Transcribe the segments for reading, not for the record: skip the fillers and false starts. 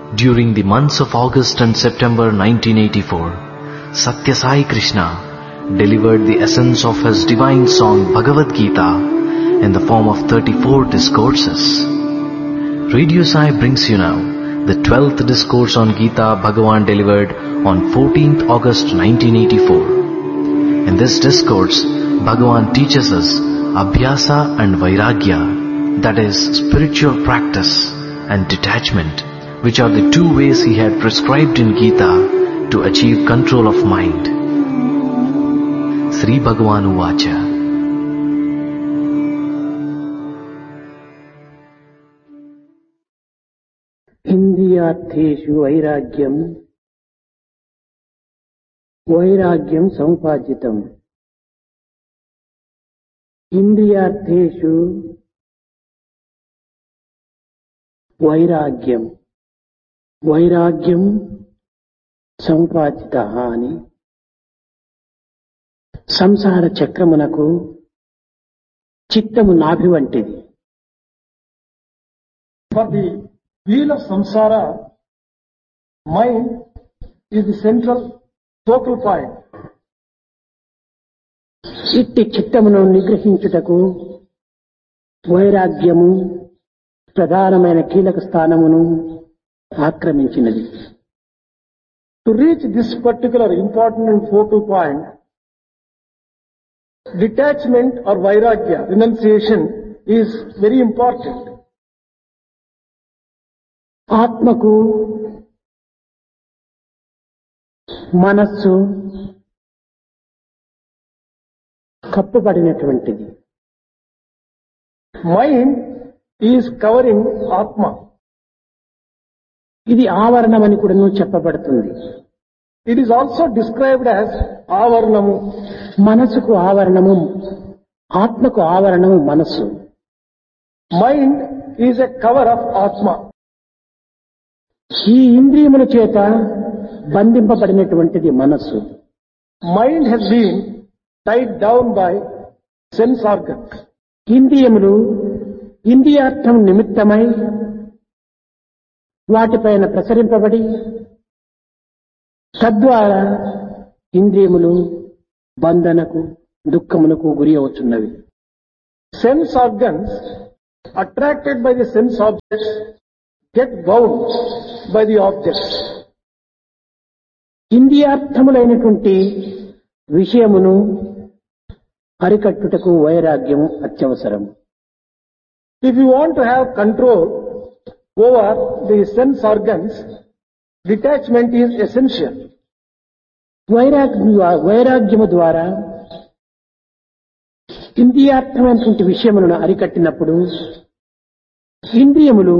During the months of August and September 1984, Satya Sai Krishna delivered the essence of his divine song Bhagavad Gita in the form of 34 discourses. Radio Sai brings you now the 12th discourse on Gita Bhagavan delivered on 14th August 1984. In this discourse, Bhagavan teaches us Abhyasa and Vairagya, that is, spiritual practice and detachment, which are the two ways he had prescribed in Gita to achieve control of mind. Sri Bhagavan Uvacha. Indriyartheshu vairagyam sampajitam. Indriyartheshu vairagyam sampajitah ani సంసార చక్రమునకు చిత్తము నాభి వంటిది. For the wheel of samsara, mind is the central focal point. ఇట్టి చిత్తమును నిగ్రహించుటకు వైరాగ్యము ప్రధానమైన కీలక స్థానమును ఆక్రమించినది. To reach this particular important and focal point, detachment or vairagya, renunciation, is very important. ఆత్మకు మనస్సు కప్పబడినటువంటిది. Mind is covering Atma. ఇది ఆవరణమని కూడా చెప్పబడుతుంది. It is also described as avarnamu. మనసుకు ఆవరణము, ఆత్మకు ఆవరణము మనస్సు. Mind is a cover of Atma. ఈ ఇంద్రియముల చేత బంధింపబడినటువంటిది మనస్సు. Mind has been tied down by sense organs. ఇంద్రియములు ఇంద్రియార్థం నిమిత్తమై వాటిపైన ప్రసరింపబడి తద్వారా ఇంద్రియములు బంధనకు దుఃఖములకు గురి అవుతున్నవి. Sense organs attracted by the sense objects get bound by the objects. ఇంద్రియార్థములైనటువంటి విషయమును అరికట్టుటకు వైరాగ్యము అత్యవసరం. If you want to have control over the sense organs, detachment is essential. వైరాగ్యము ద్వారా ఇంద్రియార్థమైనటువంటి విషయములను అరికట్టినప్పుడు ఇంద్రియములు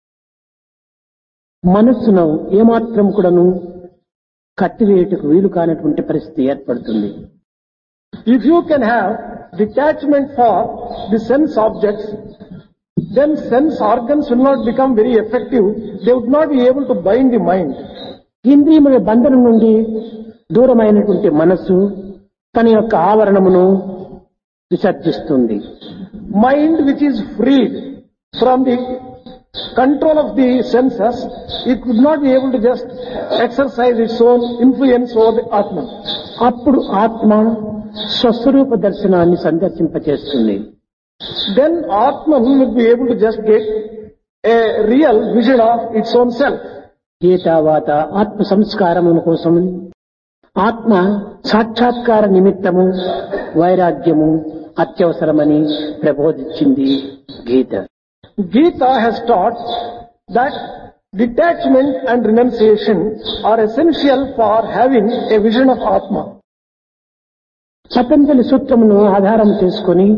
మనస్సును ఏమాత్రం కూడాను కట్టివేయటకు వీలు కానటువంటి పరిస్థితి ఏర్పడుతుంది. If you can have detachment for the sense objects, then sense organs will not become very effective. They would not be able to bind the mind. ఇంద్రియముల బంధనం నుండి దూరమైనటువంటి మనస్సు తన యొక్క ఆవరణమును విసర్జిస్తుంది. Mind which is freed from the control of the senses, it could not be able to just exercise its own influence over the Atma. అప్పుడు ఆత్మ స్వస్వరూప దర్శనాన్ని సందర్శింపచేస్తుంది. Then Atman will be able to just get a real vision of its own self. ఏతావాత ఆత్మ సంస్కారముల కోసం ఆత్మ సాక్షాత్కార నిమిత్తము వైరాగ్యము అత్యవసరమని ప్రబోధించింది గీత. Gita has taught that detachment and renunciation are essential for having a vision of Atma. Patanjali సూత్రమును ఆధారం చేసుకొని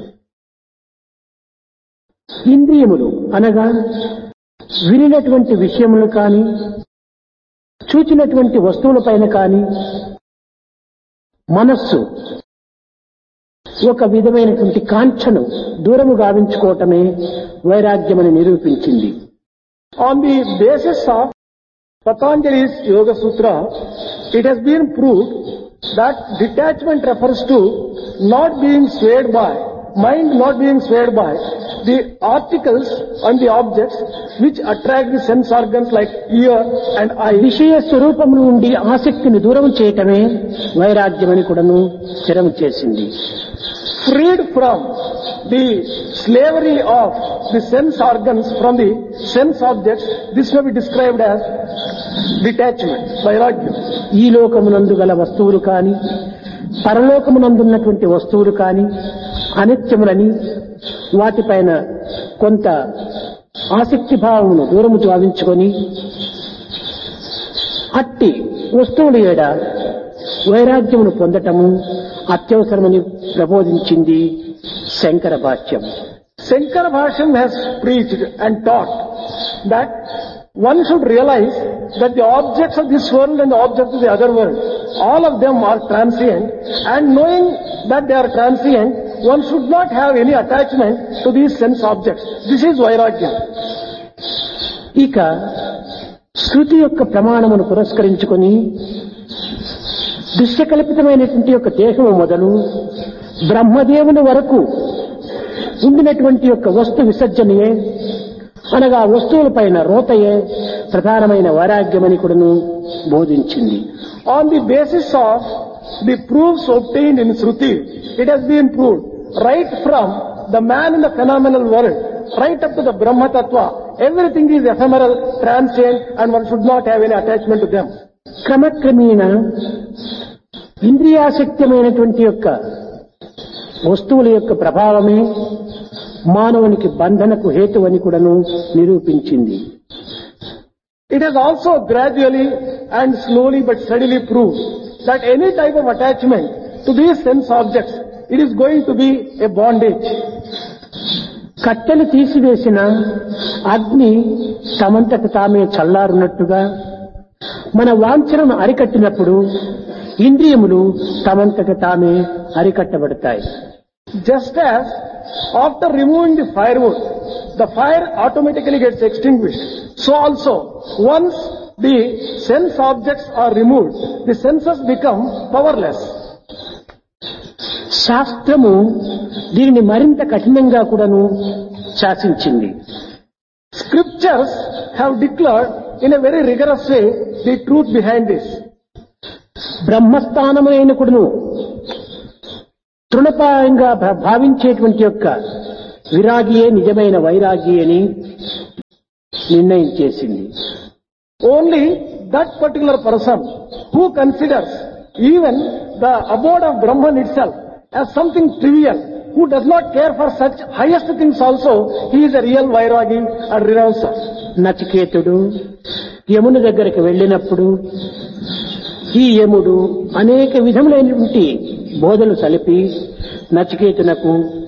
ఇంద్రియములు అనగా వినినటువంటి విషయములు కాని చూచినటువంటి వస్తువులపైన కాని మనస్సు ఒక విధమైనటువంటి కాంక్షను దూరము గావించుకోవటమే వైరాగ్యమని నిరూపించింది. On the basis of Patanjali's Yoga Sutra, it has been proved that detachment refers to not being swayed by, mind not being swayed by the articles and the objects which attract the sense organs like ear and eye. విషయ స్వరూపం నుండి ఆసక్తిని దూరం చేయటమే వైరాగ్యమని కూడాను స్థిరం చేసింది. Freed from the slavery of the sense organs from the sense objects, this may be described as detachment, vairagya. ఈ లోకమునందు గల వస్తువులు కాని పరలోకమునందున్నటువంటి వస్తువులు కాని అనిత్యములని వాటిపైన కొంత ఆసక్తి భావమును దూరము భావించుకొని అట్టి వస్తువుల ఏడ వైరాగ్యమును పొందటము అత్యవసరమని ప్రబోధించింది శంకర భాష్యం. Shankara Bhashyam has preached and taught that one should realize that the objects of this world and the objects of the other world, all of them are transient, and knowing that they are transient, one should not have any attachment to these sense objects. This is vairagya. ఇక శృతి యొక్క ప్రమాణమును పురస్కరించుకొని దృశ్యకల్పితమైనటువంటి యొక్క దేహము మొదలు బ్రహ్మదేవుని వరకు ఉండినటువంటి యొక్క వస్తు విసర్జనయే అనగా వస్తువులపైన రోతయే ప్రధానమైన వైరాగ్యమని కూడాను బోధించింది. On the basis of the proofs obtained in Shruti, it has been proved right from the man in the phenomenal world, right up to the Brahma Tattva, everything is ephemeral, transient, and one should not have any attachment to them. క్రమక్రమేణ ఇంద్రియాసక్తమైనటువంటి యొక్క వస్తువుల యొక్క ప్రభావమే మానవునికి బంధనకు హేతువని కూడాను నిరూపించింది. It has also gradually and slowly but steadily proved that any type of attachment to these sense objects, it is going to be a bondage. కట్టెలు తీసివేసిన అగ్ని తమంతకు తామే చల్లారున్నట్టుగా మన వాంఛనను అరికట్టినప్పుడు ఇంద్రియములు తమంతకు తామే అరికట్టబడతాయి. Just as after removing the firewood, the fire automatically gets extinguished. So also, once the sense objects are removed, the senses become powerless. శాస్త్రము దీనిని మరింత కఠినంగా కూడాను శాసించింది. Scriptures have declared in a very rigorous way the truth behind this. బ్రహ్మస్థానమైన కూడాను తృణప్రాయంగా భావించేటువంటి యొక్క విరాగియే నిజమైన వైరాగి అని నిర్ణయం చేసింది. Only that particular person who considers even the abode of Brahman itself as something trivial, who does not care for such highest things also, he is a real vairagi or renouncer. నచికేతుడు యముని దగ్గరికి వెళ్ళినప్పుడు ఈ యముడు అనేక విధములైనటువంటి బోధలు సలిపి నచికేతునకు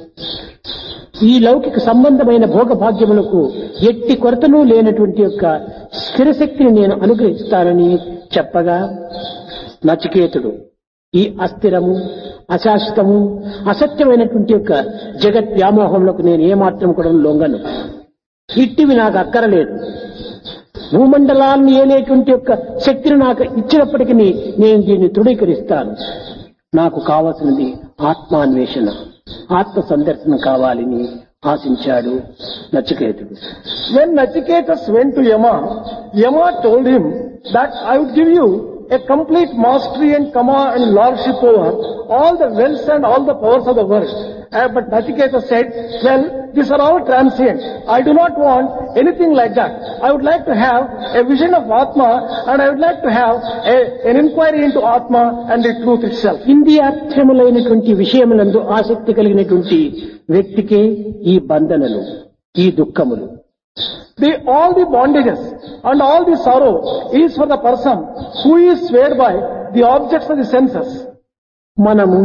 ఈ లౌకిక సంబంధమైన భోగభాగ్యములకు ఎట్టి కొరతను లేనటువంటి యొక్క స్థిరశక్తిని నేను అనుగ్రహిస్తానని చెప్పగా నచికేతుడు ఈ అస్థిరము అశాశ్వతము అసత్యమైనటువంటి యొక్క జగత్ వ్యామోహంలోకి నేను ఏమాత్రం కూడా లొంగను, ఇట్టివి నాకు అక్కరలేదు, భూమండలాన్ని ఏలేటువంటి యొక్క శక్తిని నాకు ఇచ్చినప్పటికీ నేను దీన్ని తృణీకరిస్తాను, నాకు కావలసినది ఆత్మాన్వేషణ, ఆత్మ సందర్శనం కావాలని ఆశించాడు నచికేతుడు. When Nachiketas went to Yama, Yama told him that I would give you a complete mastery and command and lordship over all the wealth and all the powers of the world. But Nachiketa said, well, these are all transient. I do not want anything like that. I would like to have a vision of Atma, and I would like to have an inquiry into Atma and the truth itself. ఇంద్రియార్థములైనటువంటి విషయములందు ఆసక్తి కలిగినటువంటి వ్యక్తికే ఈ బంధనలు, ఈ దుఃఖములు. All the bondages and all the sorrow is for the person who is swayed by the objects of the senses. మనము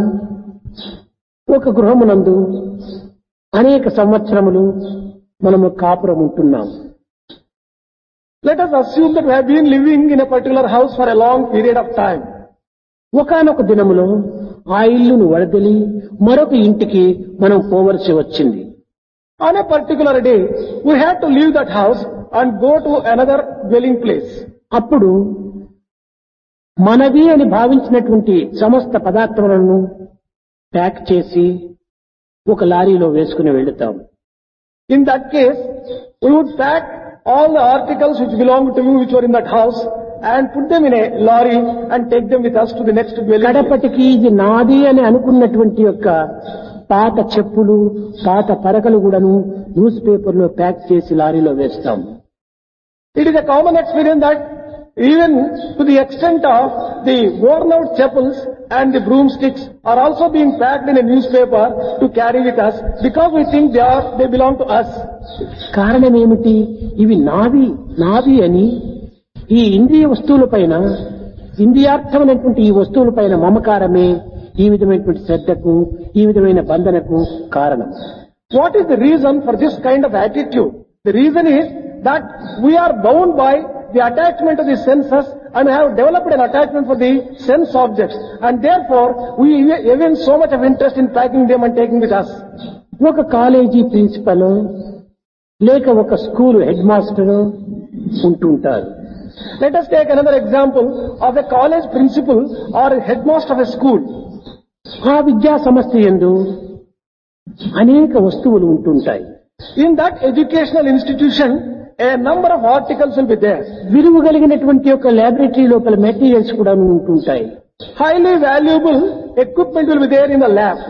ఒక గృహమునందు అనేక సంవత్సరములు మనము కాపురం ఉంటున్నాం. Let us assume that we have been living in a particular house for a long period of time. ఒకానొక దినములో ఆ ఇల్లును వదిలి మరొక ఇంటికి మనం పోవలసి వచ్చింది. On a particular day, we had to leave that house and go to another dwelling place. అప్పుడు మనవి అని భావించినటువంటి సమస్త పదార్థములను ప్యాక్ చేసి ఒక లారీలో వేసుకుని వెళుతాం. In that case, we would pack all the articles which belonged to you, which were in that house, and put them in a lorry and take them with us to the next dwelling. కడపటికి ఇది నాది అని అనుకున్నటువంటి యొక్క పాత చెప్పులు, పాత పరకలు కూడాను news paper లో ప్యాక్ చేసి లారీలో వేస్తాం. It is a common experience that even to the extent of the worn out chapels and the broomsticks are also being packed in a newspaper to carry with us because we think they belong to us. కారణం ఏమిటి? ఇవి నావి అని ఈ ఇంద్రియ వస్తువులపైన, ఇంద్రియార్థమైనటువంటి ఈ వస్తువులపైన మమకారమే ఈ విధమైనటువంటి శ్రద్ధకు, ఈ విధమైన బంధనకు కారణం. What is the reason for this kind of attitude? The reason is that we are bound by the attachment of the senses and have developed an attachment for the sense objects, and therefore we evince so much of interest in packing them and taking with us. ఒక college principal లేక ఒక school head master ఉంటుంటారు. Let us take another example of a college principal or a headmaster of a school. ఆ విద్యా సంస్థ యందు అనేక వస్తువులు ఉంటుంటాయి. In that educational institution, a number of articles will be there. విలువ కలిగినటువంటి యొక్క ల్యాబొరేటరీ లోపల మెటీరియల్స్ కూడా ఉంటుంటాయి. Highly valuable equipment will be there in the lab.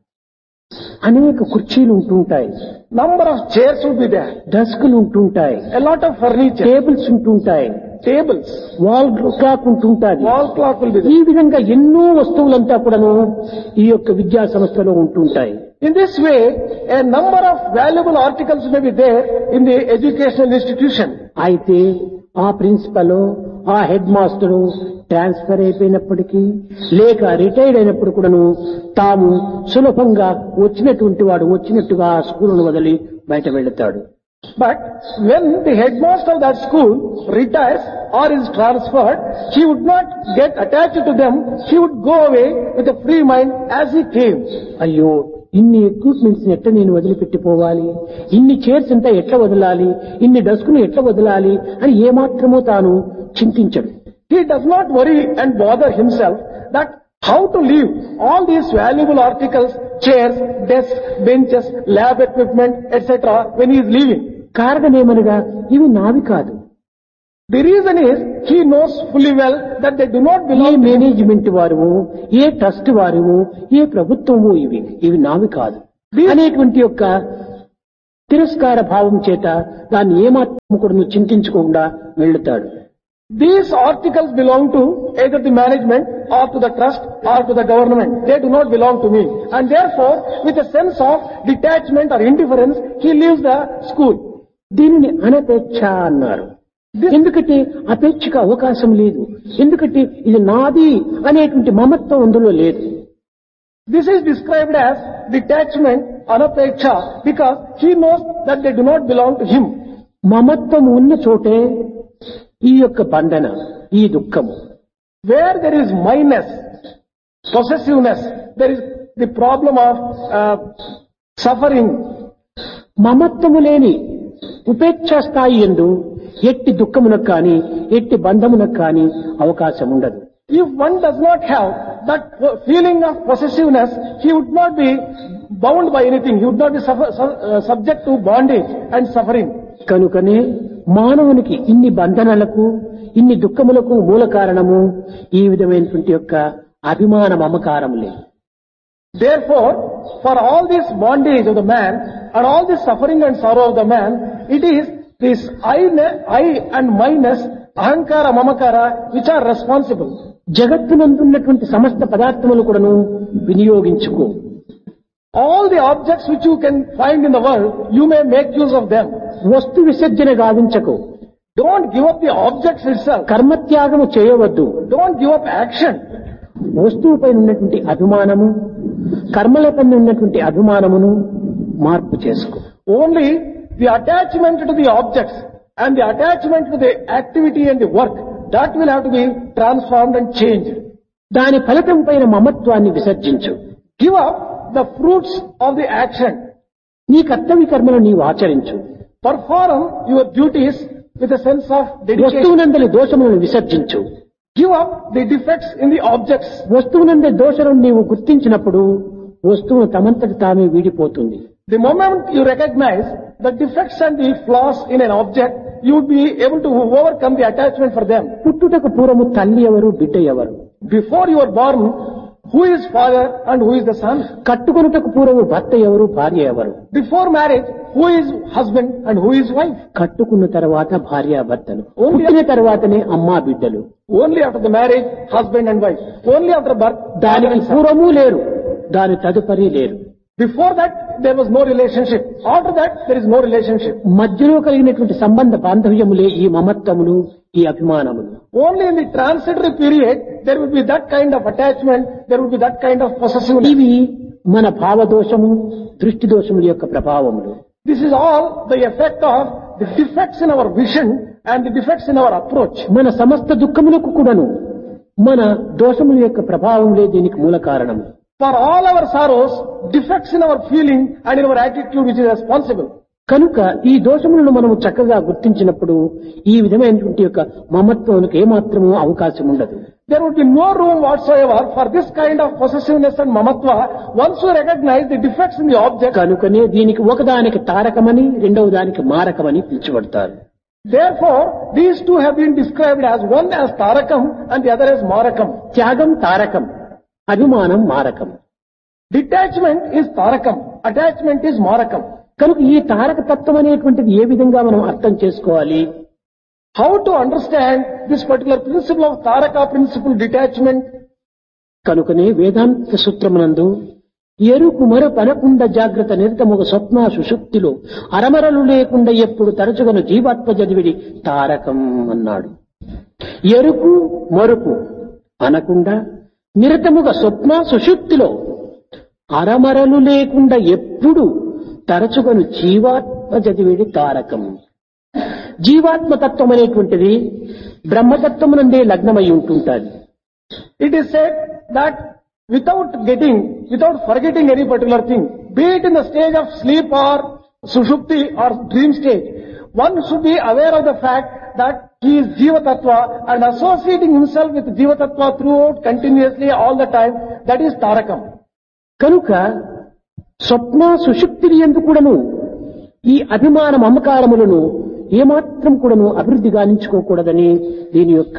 అనేక కుర్చీలు ఉంటుంటాయి. Number of chairs will be there. డెస్క్లు ఉంటుంటాయి. A lot of furniture. Tables ఉంటుంటాయి. Tables. వాల్ క్లాక్ ఉంటుంటాయి. Wall clock will be ఈ there. విధంగా ఎన్నో వస్తువులంతా కూడాను ఈ యొక్క విద్యా సంస్థలో ఉంటుంటాయి. In this way, a number of valuable articles may be there in the educational institution. అయితే ఆ ప్రిన్సిపల్, ఆ హెడ్ మాస్టరు ట్రాన్స్ఫర్ అయిపోయినప్పటికీ లేక రిటైర్డ్ అయినప్పుడు కూడాను తాము సులభంగా వచ్చినటువంటి వాడు వచ్చినట్టుగా ఆ స్కూలును వదిలి బయట వెళతాడు. But when the headmaster of that school retires or is transferred, he would not get attached to them. He would go away with a free mind as he came. అయ్యో, ఇన్ని ఎక్విప్మెంట్స్ ఎట్లా నేను వదిలిపెట్టిపోవాలి, ఇన్ని చైర్స్ అంతా ఎట్లా వదలాలి, ఇన్ని డస్క్ను ఎట్లా వదలాలి అని ఏమాత్రమూ తాను చింతించడు. He does not worry and bother himself that how to leave all these valuable articles, chairs, desks, benches, lab equipment, etc. when he is leaving. కారణమేమనగా ఇవి నావి కాదు. The reason is he knows fully well that they do not A belong to him. Management వారు, ఏ trust వారు, ఏ ప్రభుత్వము ఇవి నావి కాదు అనేటువంటి యొక్క తిరస్కార భావం చేత దాన్ని ఏమాత్రం కూడా చింతించకుండా వెళ్తాడు. These articles belong to either the management or to the trust or to the government. They do not belong to me. And therefore, with a sense of detachment or indifference, he leaves the school. దీనిని అనపేక్ష అన్నారు. ఎందుకంటే అపేక్షకు అవకాశం లేదు. ఎందుకంటే ఇది నాది అనేటువంటి మమత్వం అందులో లేదు. This is described as detachment, anapeksha, because he knows that they do not belong to him. మమత్వం ఉన్న చోటే ఈ యొక్క బంధన, ఈ దుఃఖము. Where there is minus, possessiveness, there is the problem of suffering. మమత్వము లేని ఉపేక్ష స్థాయి యందు ఎట్టి దుఃఖమునకు కానీ ఎట్టి బంధమునకు కానీ అవకాశం ఉండదు. If one does not have that feeling of possessiveness, he would not be bound by anything. He would not be subject to bondage and suffering. కనుకనే మానవునికి ఇన్ని బంధనలకు, ఇన్ని దుఃఖములకు మూల కారణము ఈ విధమైనటువంటి యొక్క అభిమాన మమకారములే. Therefore, for all this bondage of the man and all this suffering and sorrow of the man, it is this I and minus, ahankara, mamakara, which are responsible. జగత్తునందున్నటువంటి సమస్త పదార్థములు కూడాను వినియోగించుకో. All the objects which you can find in the world, you may make use of them. వస్తు విసర్జన గావించకు. Don't give up the objects itself. కర్మత్యాగము చేయవద్దు. Don't give up action. వస్తువుపై ఉన్నటువంటి అభిమానము, కర్మలపై ఉన్నటువంటి అభిమానమును మార్పు చేసుకో. Only the attachment to the objects and the attachment to the activity and the work, that will have to be transformed and changed. దాని ఫలితం పైన మమత్వాన్ని విసర్జించు. Give up the fruits of the action. నీ కర్తవ్య కర్మను నీవు ఆచరించు. Perform your duties with a sense of dedication. వస్తువునందలి దోషములను విసర్జించు. Give up the defects in the objects. వస్తువునందలి దోషములను నీవు గుర్తించినప్పుడు వస్తువు తమంతట తామే వీడిపోతుంది. The moment you recognize the defects and the flaws in an object, you would be able to overcome the attachment for them. పుట్టుటకు పూర్వము తల్లి ఎవరు, బిడ్డ ఎవరు? Before you are born, who is father and who is the son? కట్టుకొనుటకు పూర్వము భర్త ఎవరు, భార్య ఎవరు? Before marriage, who is husband and who is wife? కట్టుకున్న తర్వాత భార్య భర్తలు, పుట్టిన తర్వాతనే అమ్మా బిడ్డలు. Only after the marriage, husband and wife. Only after birth, దానికి father and son. పూర్వము లేరు, దాని తదుపరి లేరు. Before that, there was no relationship. After that, there is no relationship. మధ్యలో కలిగినటువంటి సంబంధ బాంధవ్యములే ఈ మమత్వములు, ఈ అభిమానములు. Only in the transitory period, there will be that kind of attachment, there will be that kind of possessiveness. ఇవి మన భావదోషము, దృష్టి దోషముల యొక్క ప్రభావములు. This is all the effect of the defects in our vision and the defects in our approach. మన సమస్త దుఃఖములకు కూడాను మన దోషముల యొక్క ప్రభావములే దీనికి మూల కారణము. For all our sorrows, defects in our feeling and in our attitude which is responsible. కనుక ఈ దోషములను మనము చక్కగా గుర్తించినప్పుడు ఈ విధమైనటువంటి యొక్క మమత్వములకు ఏమాత్రము అవకాశం ఉండదు. There would be no room whatsoever for this kind of possessiveness and mamatva once you recognize the defects in the object. కనుకనే దీనికి ఒకదానికి తారకమని, రెండవ దానికి మారకమని పిలుచబడతారు. Therefore, these two have been described as one as tarakam and the other as marakam. త్యాగం తారకం, అభిమానం మారకం. Detachment is tarakam, attachment is marakam. కనుక ఈ తారక తత్వం అనేటువంటిది ఏ విధంగా మనం అర్థం చేసుకోవాలి? How to understand this particular principle of taraka principle detachment? కనుకనే వేదాంత సూత్రమునందు ఎరుకు మరపనకుండా జాగ్రత్త నిరతముగ స్వప్న సుషుప్తిలో అరమరలు లేకుండా ఎప్పుడు తరచుగను జీవాత్మ చదివిడి తారకం అన్నాడు. ఎరుకు మరుపు అనకుండా నిరతముగా స్వప్న సుషుప్తిలో అరమరలు లేకుండా ఎప్పుడు తరచుగను జీవాత్మ చదివిడి తారకం. జీవాత్మతత్వం అనేటువంటిది బ్రహ్మతత్వమునందే లగ్నమై ఉంటుంటాది. It is said that without forgetting any particular thing, be it in the stage of sleep or sushupti or dream stage, one should be aware of the fact that he is Jiva Tattva and associating himself with Jiva Tattva throughout continuously all the time, that is Tarakam. కనుక స్వప్న సుషుప్తిని ఎందుకు కూడాను ఈ అభిమాన మమకారములను ఏమాత్రం కూడాను అభివృద్ధి గావించుకోకూడదని దీని యొక్క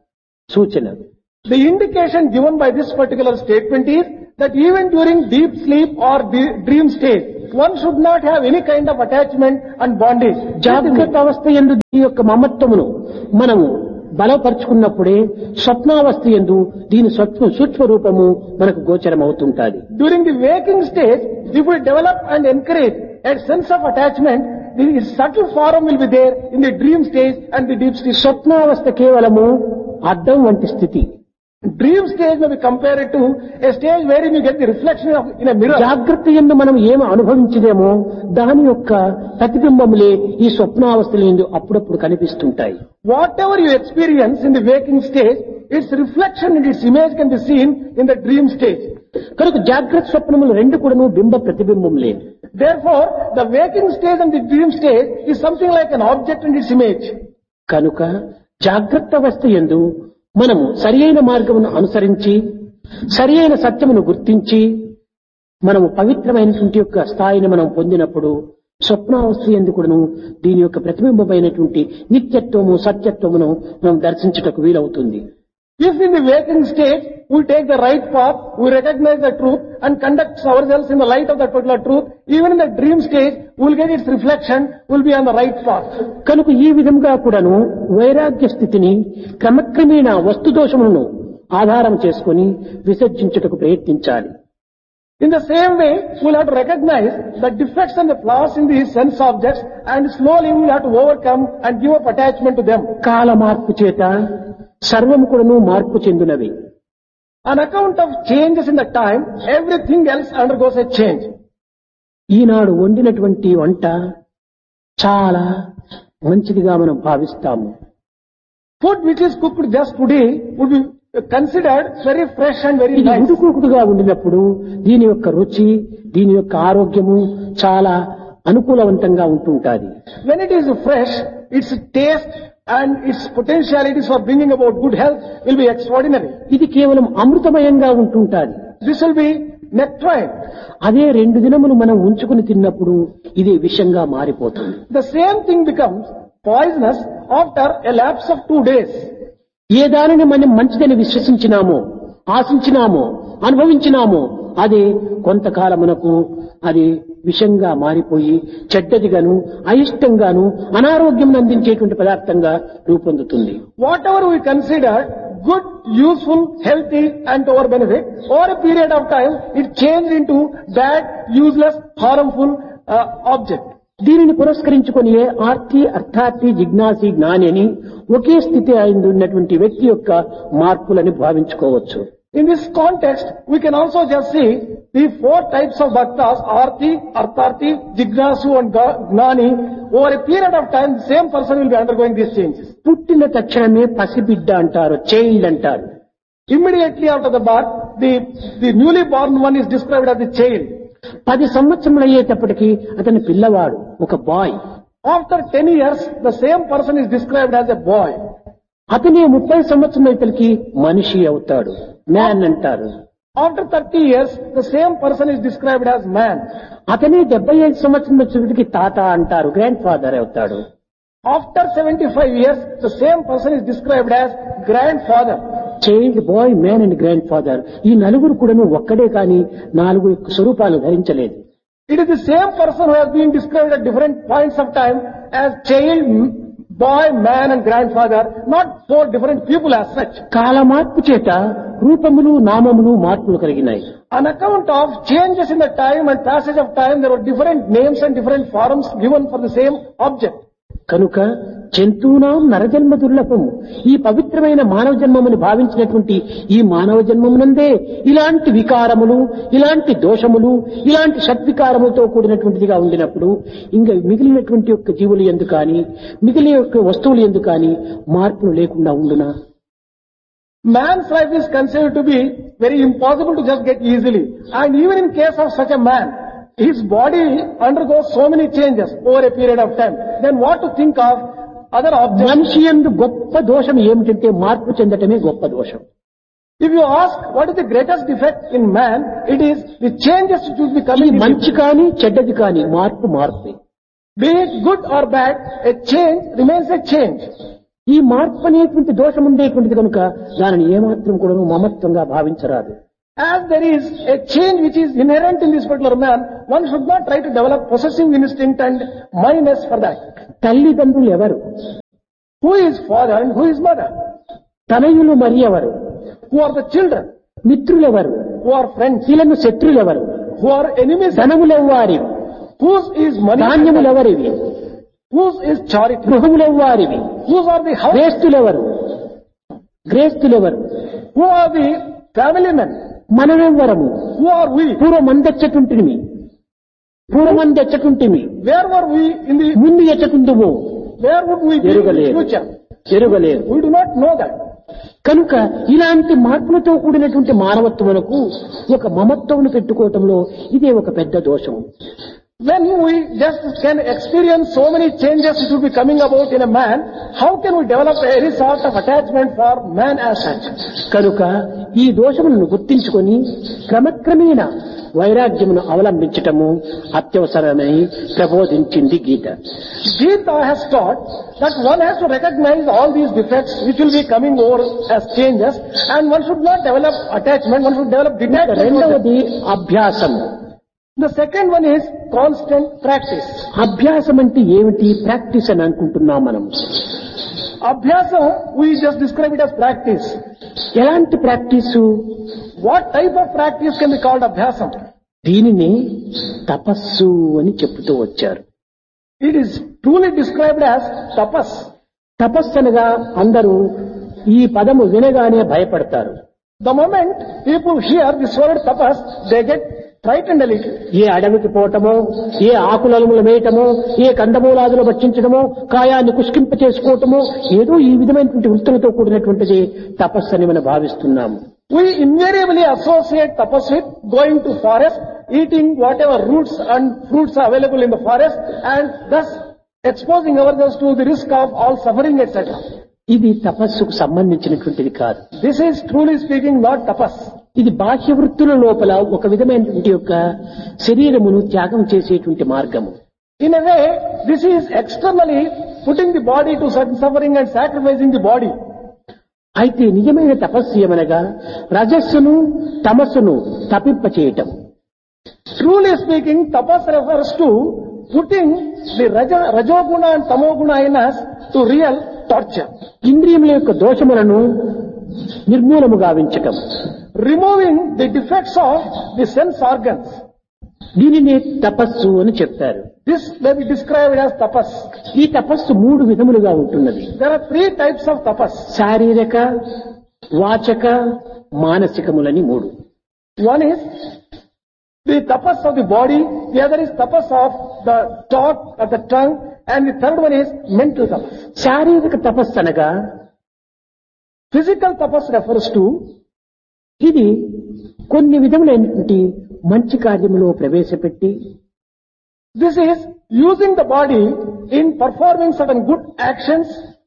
సూచన. The indication given by this particular statement is that even during deep sleep or dream state, one should not have any kind of attachment and bondage. జాగ్రత్త అవస్థ యందు దీని యొక్క మమత్వమును మనము బలపరుచుకున్నప్పుడే స్వప్నావస్థ యందు దీని సూక్ష్మ రూపము మనకు గోచరమవుతుంటాది. During the waking stage, if we develop and encourage a sense of attachment, the subtle form will be there in the dream stage and the deep stage. స్వప్నావస్థ కేవలము అద్దం వంటి స్థితి. Dream stage may be compared to a stage wherein you get the reflection of in a mirror. జాగ్రత్త యందు మనం ఏమి అనుభవించదేమో దాని యొక్క ప్రతిబింబములే ఈ స్వప్నావస్థల యందు అప్పుడప్పుడు కనిపిస్తుంటాయి. Whatever you experience in the waking stage, its reflection and its image can be seen in the dream stage. కనుక జాగ్రత్త స్వప్నములు రెండు కూడాను బింబ ప్రతిబింబములే. Therefore, the waking stage and the dream stage is something like an object and its image. కనుక జాగ్రత్త అవస్థ యందు మనము సరి అయిన మార్గమును అనుసరించి సరి అయిన సత్యమును గుర్తించి మనము పవిత్రమైనటువంటి యొక్క స్థాయిని మనం పొందినప్పుడు స్వప్నావస్థ యందు కూడాను దీని యొక్క ప్రతిబింబమైనటువంటి నిత్యత్వము సత్యత్వమును మనం దర్శించుటకు వీలవుతుంది. If in the waking stage we take the right path, we recognize the truth and conduct ourselves in the light of that particular truth, even in the dream stage we will get its reflection, we will be on the right path. కనుక ఈ విధంగా కూడాను వైరాగ్య స్థితిని క్రమక్రమేణా వస్తుదోషములను ఆధారం చేసుకుని విసర్జించుటకు ప్రయత్నించాలి. In the same way, we will have to recognize the defects and the flaws in these sense objects and slowly we will have to overcome and give up attachment to them. కాల మార్పు చేత సర్వము కూడాను మార్పు చెందినవి. On account of changes in the time, everything else undergoes a change. ఈనాడు వండినటువంటి వంట చాలా మంచిదిగా మనం భావిస్తాము. Food which is cooked just today would be considered very fresh and very ఇది nice. ఉడుకుడుకుగా ఉండినప్పుడు దీని యొక్క రుచి, దీని యొక్క ఆరోగ్యము చాలా అనుకూలవంతంగా ఉంటుంటాది. When it is fresh, its taste and its potentialities for bringing about good health will be extraordinary. ఇది కేవలం అమృతమయంగా ఉంటుంటాది. This will be nectarine. అదే 2 దినములు మనం ఉంచుకుని తిన్నప్పుడు ఇది విషంగా మారిపోతుంది. The same thing becomes poisonous after a lapse of 2 days. ఏ దానిని మనం మంచిదని విశ్వసించినామో, ఆశించినామో, అనుభవించినామో అది కొంతకాలమునకు అది విషంగా మారిపోయి చెడ్డదిగాను, అయిష్టంగాను, అనారోగ్యం అందించేటువంటి పదార్థంగా రూపొందుతుంది. Whatever we consider good, useful, healthy and to our benefit, over a period of time it changed into bad, useless, harmful object. దీనిని పురస్కరించుకొని ఆర్తి, అర్థార్థి, జిజ్ఞాసి, జ్ఞాని అని ఒకే స్థితి అయింది ఉన్నటువంటి వ్యక్తి యొక్క మార్పులని భావించుకోవచ్చు. In this context, we can also just see the 4 types of bhaktas, Arti, Artharthi, Jignasu and Gnani. Over a period of time, the same person will be undergoing these changes. పుట్టిన తక్షణమే పసిబిడ్డ అంటారు, చైల్డ్ అంటారు. Immediately after the birth, the newly born one is described as the child. 10 సంవత్సరములు అయ్యేటప్పటికి అతని పిల్లవాడు, ఒక bye. After 10 years, the same person is described as a boy. అతనే 30 సంవత్సరం అయితలకి మనిషి అవుతాడు, మ్యాన్ అంటారు. After 30 years, the same person is described as man. అతనే 75 సంవత్సరం వచ్చేటికి తాత అంటారు, గ్రాండ్ ఫాదర్ అవుతాడు. After 75 years, the same person is described as grandfather. Child, bye, man and grand father ఈ నలుగురు కూడాను ఒక్కడే కానీ 4 స్వరూపాలు ధరించలేదు. It is the same person who has been described at different points of time as child, boy, man and grandfather, not 4 different people as such. కాల మార్పు చేత రూపములు, నామములు మార్పులు కలిగినాయి. On account of changes in the time and passage of time, there were different names and different forms given for the same object. కనుక జంతువునాం నరజన్మ దుర్లభము, ఈ పవిత్రమైన మానవ జన్మమును భావించినటువంటి ఈ మానవ జన్మమునందే ఇలాంటి వికారములు, ఇలాంటి దోషములు, ఇలాంటి షడ్వికారములతో కూడినటువంటిదిగా ఉండినప్పుడు ఇంకా మిగిలినటువంటి యొక్క జీవులు ఎందు కానీ, మిగిలిన యొక్క వస్తువులు ఎందు కానీ మార్పులు లేకుండా ఉండునా? Man's life is considered to be very impossible to just get easily. And even in case of such a man, his body undergoes so many changes over a period of time. Then what to think of other objects? మనిషి యందు గొప్ప దోషం ఏమిటంటే మార్పు చెందటమే గొప్ప దోషం. If you ask what is the greatest defect in man, it is the changes which will be coming. మంచి కానీ చెడ్డది కానీ మార్పు. Be it good or bad, a change remains a change. ఈ మార్పు అనేటువంటి దోషం ఉండేటువంటిది కనుక దానిని ఏమాత్రం కూడా మమత్వంగా భావించరాదు. As there is a change which is inherent in this particular man, one should not try to develop possessive instinct and mindness for that. తల్లిదండ్రులు ఎవరు? Who is father and who is mother? తనయులు మరి ఎవరు? Who are the children? మిత్రులు ఎవరు? Who are friends? వీళ్ళను శత్రులు ఎవరు? Who are enemies? ధనములు ఎవ్వారివి? Whose is money? ధాన్యములు ఎవరివి? Whose is charity? గృహములు ఎవ్వారివి? Whose are the house? గ్రేస్తులు ఎవరు? Who are the family men? మనమెవ్వరము? Who are we? పూర్వమంది ఎచ్చటుంటిమి. Where were we in the? ముందు ఎచ్చటుందుము. Where would we be in the future? ఎరుగలేరు. We do not know that. కనుక ఇలాంటి మార్పులతో కూడినటువంటి మానవత్వమునకు ఒక మమత్వమును పెట్టుకోవటంలో ఇదే ఒక పెద్ద దోషం. When we just can experience so many changes which will be coming about in a man, how can we develop any sort of attachment for man as such? కనుక ఈ దోషములను గుర్తించుకొని క్రమక్రమేణా వైరాగ్యమును అవలంబించటము అత్యవసరమని ప్రబోధించింది గీత. Gita has taught that one has to recognize all these defects which will be coming over as changes, and one should not develop attachment, one should develop detachment. రెండవది అభ్యాసం. The second one is constant practice. అభ్యాసం అంటే ఏమిటి? Practice అని అనుకుంటున్నాం మనం. Abhyasam, we just describe it as practice. ఎలాంటి practice? What type of practice can be called abhyasam? దీనిని తపస్సు అని చెప్తూ వచ్చారు. It is truly described as tapas. తపస్సు అనగా అందరూ ఈ పదము వినగానే భయపడతారు. The moment people hear this word tapas, they get frightened a little. ఏ అడవికి పోవటమో, ఏ ఆకులములు వేయటమో, ఏ కందమూలాదులు భక్షించడమో, కాయాన్ని కుష్కింప చేసుకోవటమో, ఏదో ఈ విధమైనటువంటి వృత్తులతో కూడినటువంటిది తపస్సు అని మనం భావిస్తున్నాము. We invariably associate tapas with going to forest, eating whatever roots and fruits are available in the forest, and thus exposing ourselves to the risk of all suffering, etc. ఇది తపస్సుకు సంబంధించినటువంటిది కాదు. This is truly speaking not tapas. ఇది బాహ్య వృత్తుల లోపల ఒక విధమైనటువంటి యొక్క శరీరమును త్యాగం చేసేటువంటి మార్గము. In a way, this is externally putting the body to certain suffering and sacrificing the body. అయితే నిజమైన తపస్సు ఏమనగా రజస్సును తమస్సును తప్పింపచేయటం. Truly speaking, tapas refers to putting the rajoguna and tamoguna in us to real torture. ఇంద్రియముల యొక్క దోషములను నిర్మూలము గావించటం. Removing the defects of the sense organs. దీనిని తపస్సు అని చెప్తారు. This may be described as tapas. ఈ తపస్సు 3 విధములుగా ఉంటున్నది. There are 3 types of tapas. శారీరక, వాచక, మానసికములని 3. One is the tapas of the body, the other is tapas of the thought, of the tongue, and the third one is mental tapas. శారీరక తపస్సు అనగా Physical tapas refers to ఇది కొన్ని విధములైనటువంటి మంచి కార్యములో ప్రవేశపెట్టి this is using the body in performing certain good actions.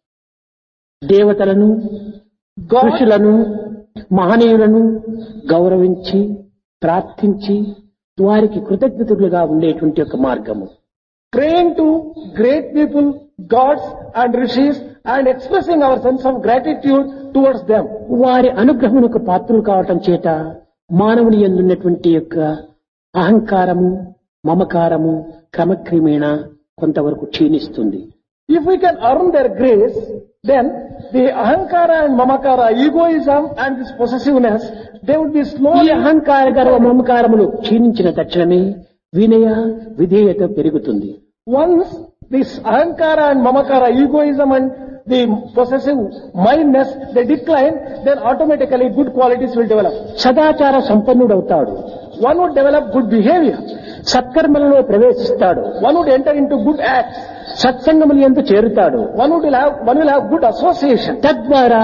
దేవతలను, God, ఋషులను, మహనీయులను గౌరవించి ప్రార్థించి వారికి కృతజ్ఞతలుగా ఉండేటువంటి ఒక మార్గము. praying to great people, gods and rishis, and expressing our sense of gratitude towards them. వారి అనుగ్రహమునకు పాత్రులు కావటం చేత మానవుని యందున్నటువంటి యొక్క అహంకారము, మమకారము క్రమక్రమేణా కొంతవరకు క్షీణిస్తుంది. If we can earn their grace, then the ahankara and mamakara, egoism and this possessiveness, they would be ఈ slowly. అహంకార గర్వ మమకారములు క్షీణించిన తక్షణమే వినయ విధేయత పెరుగుతుంది. Once this ahankara and mamakara, egoism and the possessive mindness, they decline, then automatically good qualities will develop. సదాచార సంపన్నుడవుతాడు. One would develop good behavior. సత్కర్మలలో ప్రవేశిస్తాడు. One would enter into good acts. సత్సంగములు యందు చేరుతాడు. One will have good association. తద్వారా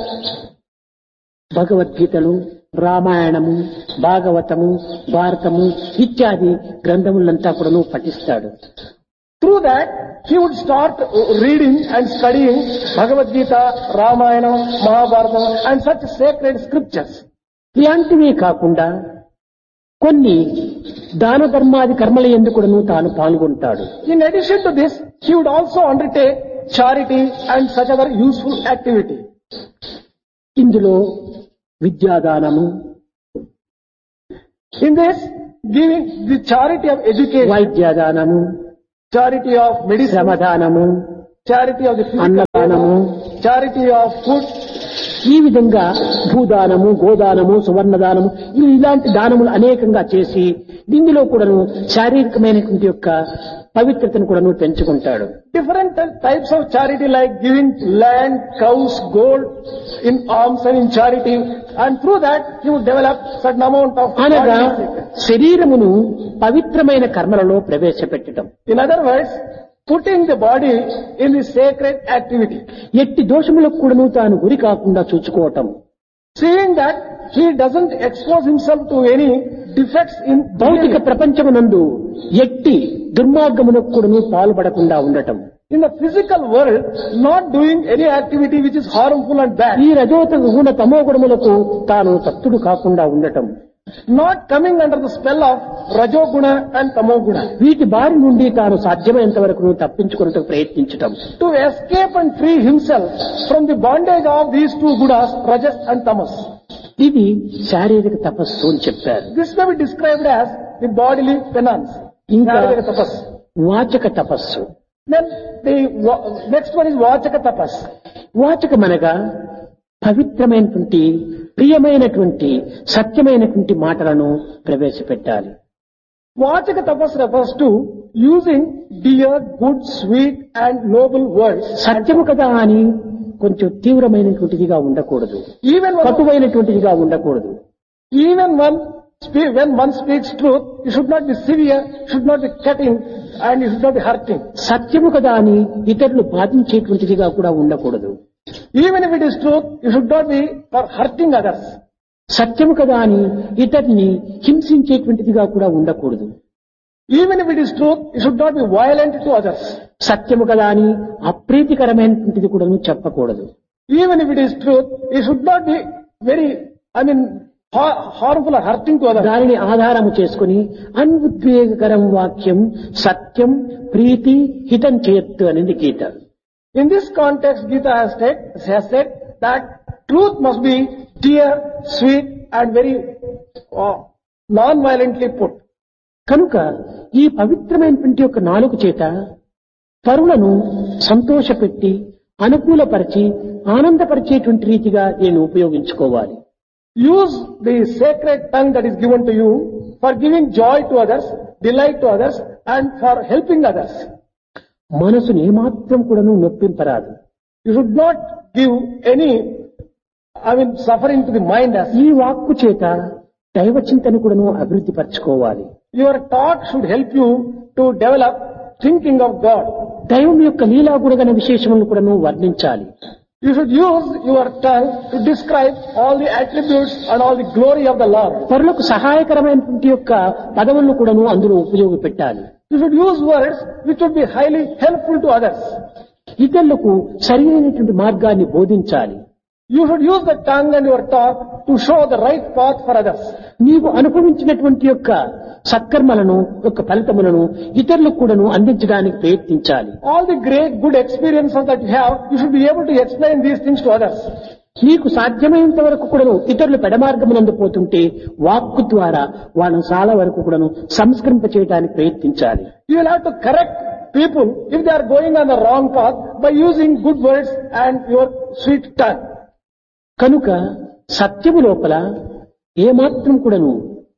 భగవద్గీతలు, రామాయణము, భాగవతము, భారతము ఇత్యాది గ్రంథములంతా కూడా పఠిస్తాడు. Through that, he would start reading and studying Bhagavad Gita, Ramayana, Mahabharata and such sacred scriptures. ఇలాంటివే కాకుండా కొన్ని దాన ధర్మాది కర్మల యందు కూడాను తాను పాల్గొంటాడు. In addition to this, he would also undertake charity and such other useful activity. ఇందులో విద్యాదానము, In this, giving the charity of education, వైద్యదానము, charity of medicine, శ్రమదానము, charity of the physical అన్నదానము, labor, charity of food, ఈ విధంగా భూదానము, గోదానము, సువర్ణదానము ఇలాంటి దానములు అనేకంగా చేసి దీనిలో కూడాను శారీరకమైనటువంటి యొక్క పవిత్రతను కూడాను పెంచుకుంటాడు. different types of charity like giving land, cows, gold in alms and in charity, and through that he would develop certain amount of అనగా quality. శరీరమును పవిత్రమైన కర్మలలో ప్రవేశపెట్టడం. In other words, putting the body in the sacred activity. ఎట్టి దోషములకు కూడాను తాను గురి కాకుండా చూసుకోవటం. Seeing that he doesn't expose himself to any defects in భౌతిక behavior. ప్రపంచమునందు ఎట్టి దుర్మార్గములకు కూడాను పాల్పడకుండా ఉండటం. In the physical world, not doing any activity which is harmful and bad. ఈ రజోత గుణ తమో గుణములకు తాను తత్తుడు కాకుండా ఉండటం. Not coming under the spell of rajoguna and tamoguna. వీటి బారి నుండి తాను సాధ్యమైనంత వరకు తప్పించుకున్నట్టు ప్రయత్నించటం. To escape and free himself from the bondage of these 2 gunas, rajas and tamas. ఇది శారీరక తపస్సు అని చెప్పారు. This may be described as the bodily penance. ఇంకా Sharirika tapas. వాచక తపస్సు. Then the next one is vachaka tapas. వాచకమనగా పవిత్రమైనటువంటి ప్రియమైనటువంటి సత్యమైనటువంటి మాటలను ప్రవేశపెట్టాలి. Vachaka tapas refers to using dear, good, sweet and noble words. సత్యము కదా అని కొంచెం తీవ్రమైనటువంటిదిగా ఉండకూడదు, Even కటువైనటువంటిదిగా ఉండకూడదు. when one speaks truth, you should not be severe, should not be cutting, and you should not be hurting. సత్యము కదా అని ఇతరులు బాధించేటువంటిదిగా కూడా ఉండకూడదు. Even if it is truth, you should not be for hurting others. సత్యము కదా అని ఇతరుని హింసించేటువంటిదిగా కూడా ఉండకూడదు. Even if it is truth, you should not be violent to others. సత్యము కదా అని అప్రీతికరమైనటువంటిది కూడా చెప్పకూడదు. Even if it is truth, you should not be very, harmful or hurting to others. దానిని ఆధారము చేసుకుని అన్ఉద్వేగకరం వాక్యం సత్యం ప్రీతి హితం చేయత్తు అనేది గీత. In this context, Gita has said that truth must be dear, sweet and very non-violently put. కనుక ఈ పవిత్రమైనటువంటి యొక్క నాలుగు చేత పరులను సంతోషపెట్టి అనుకూలపరిచి ఆనందపరిచేటువంటి రీతిగా నేను ఉపయోగించుకోవాలి. Use the sacred tongue that is given to you for giving joy to others, delight to others and for helping others. మనసుని ఏమాత్రం కూడాను నొప్పింపరాదు. You should not give any suffering to the mind as ఈ వాక్కు చేత దైవ చింతన కూడాను అభివృద్ధి పరచుకోవాలి. your thought should help you to develop thinking of God. దైవం యొక్క లీలా గుణగణ విశేషములను కూడాను వర్ణించాలి. You should use your tongue to describe all the attributes and all the glory of the Lord. పరులకు సహాయకరమైనటువంటి యొక్క పదములను కూడాను అందులో ఉపయోగపెట్టాలి. You should use words which would be highly helpful to others. ఇతరులకు సరైనటువంటి మార్గాన్ని బోధించాలి. You should use the tongue and your talk to show the right path for others. నీవు అనుభవించినటువంటి యొక్క సత్కర్మలను యొక్క ఫలితములను ఇతరులకు కూడాను అందించడానికి ప్రయత్నించాలి. All the great good experiences that you have, you should be able to explain these things to others. నీకు సాధ్యమైనంత వరకు కూడాను ఇతరులు పెడమార్గమునందు పోతుంటే వాక్కు ద్వారా వాళ్ళను చాలా వరకు కూడాను సంస్కరింప చేయడానికి ప్రయత్నించాలి. You will have to correct people if they are going on the wrong path by using good words and your sweet tongue. కనుక సత్యము లోపల ఏమాత్రం కూడాను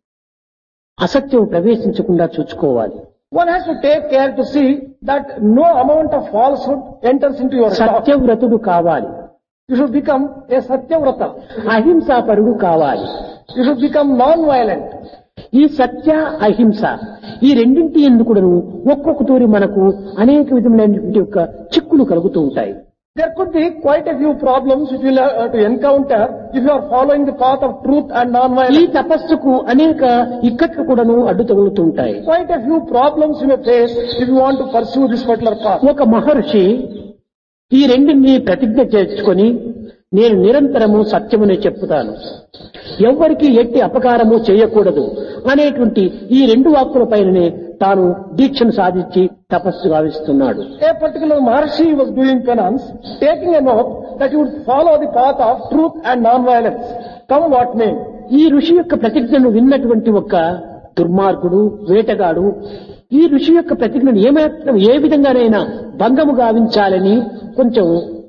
అసత్యం ప్రవేశించకుండా చూసుకోవాలి. One has to take care to see that no amount of falsehood enters into your talk. సత్యవ్రతుడు కావాలి. You should become a satyavrata. అహింసాపరుడు కావాలి. You should become non-violent. ఈ సత్య అహింస ఈ రెండింటి యందు కూడాను ఒక్కొక్క తూరి మనకు అనేక విధమైనటువంటి యొక్క చిక్కులు కలుగుతూ ఉంటాయి. There could be quite a few problems which you will have to encounter if you are following the path of truth and ఈ non-violence. తపస్సుకు అనేక ఇక్కట్లు కూడాను అడ్డు తగులుతూ ఉంటాయి. Quite a few problems you may face if you want to pursue this particular path. ఒక మహర్షి ఈ రెండింటిని ప్రతిజ్ఞ చేసుకొని నేను నిరంతరము సత్యమునే చెప్పుతాను, ఎవ్వరికి ఎట్టి అపకారము చేయకూడదు అనేటువంటి ఈ రెండు వాక్కుల పైననే తాను దీక్షను సాధించి తపస్సు గావిస్తున్నాడు. A particular Maharshi was doing penance, taking an oath that he would follow the path of truth and non-violence, come what may. ఈ ఋషి యొక్క ప్రతిజ్ఞను విన్నటువంటి ఒక దుర్మార్గుడు వేటగాడు ఈ ఋషి యొక్క ప్రతిజ్ఞను ఏ విధంగానైనా భంగము గావించాలని కొంచెం